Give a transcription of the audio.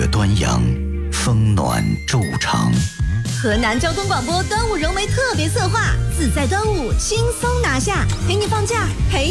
月端阳，风暖昼长。 河南交通广播端午人为特别策划，自在端午轻松拿下，陪你放假，陪